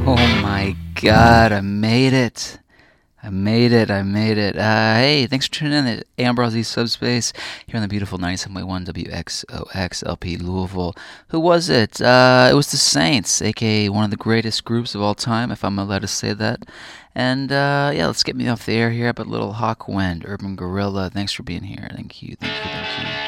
Oh my God, I made it. I made it. I made it. Hey, thanks for tuning in to Ambrosi Subspace here on the beautiful 97.1 WXOXLP Louisville. Who was it? It was the Saints, aka one of the greatest groups of all time, if I'm allowed to say that. And yeah, let's get me off the air here. But Little Hawk Wind, Urban Gorilla. Thanks for being here. Thank you. Thank you. Thank you.